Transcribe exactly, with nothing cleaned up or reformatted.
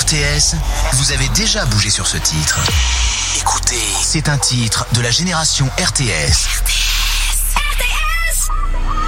T S, vous avez déjà bougé sur ce titre. Écoutez, c'est un titre de la génération R T S. R T S. R T S.